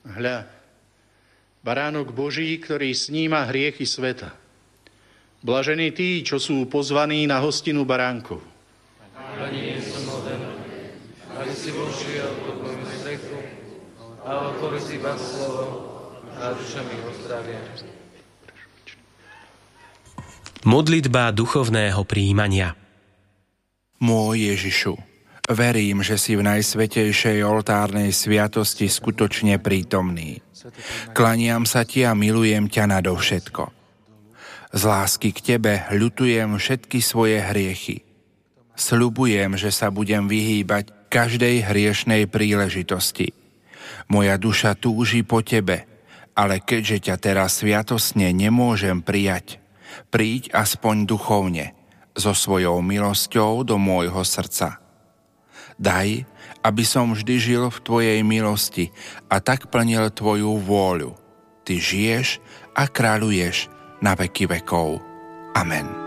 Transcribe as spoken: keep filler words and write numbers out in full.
Hľa, baránok Boží, ktorý sníma hriechy sveta. Blažení tí, čo sú pozvaní na hostinu baránkov. Ani nie som hoden, aby si vošiel pod moju strechu a otvori si iba slovo a duša mi ho zdravia. Modlitba duchovného prijímania. Môj Ježišu, verím, že si v najsvätejšej oltárnej sviatosti skutočne prítomný. Klaniam sa ti a milujem ťa nadovšetko. Z lásky k tebe ľutujem všetky svoje hriechy. Sľubujem, že sa budem vyhýbať každej hriešnej príležitosti. Moja duša túži po tebe, ale keďže ťa teraz sviatostne nemôžem prijať, príď aspoň duchovne, so svojou milosťou do môjho srdca. Daj, aby som vždy žil v tvojej milosti a tak plnil tvoju vôľu. Ty žiješ a kráľuješ na veky vekov. Amen.